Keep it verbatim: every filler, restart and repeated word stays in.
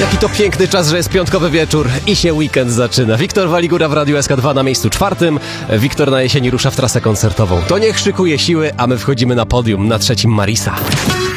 Jaki to piękny czas, że jest piątkowy wieczór i się weekend zaczyna. Wiktor Waligura w Radiu S K dwa na miejscu czwartym. Wiktor na jesieni rusza w trasę koncertową. To niech szykuje siły, a my wchodzimy na podium. Na trzecim Marisa.